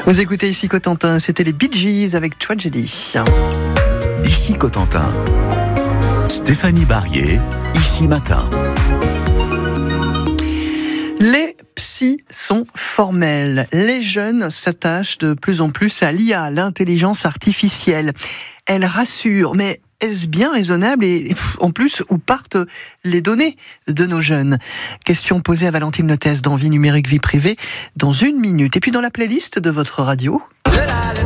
Vous écoutez Ici Cotentin, c'était les Bee Gees avec Tragedy. Ici Cotentin, Stéphanie Barrier, Ici Matin. Les psys sont formels. Les jeunes s'attachent de plus en plus à l'IA, l'intelligence artificielle. Elle rassure, mais est-ce bien raisonnable et en plus, où partent les données de nos jeunes? Question posée à Valentine Notès dans Vie numérique, vie privée dans 1 minute. Et puis dans la playlist de votre radio...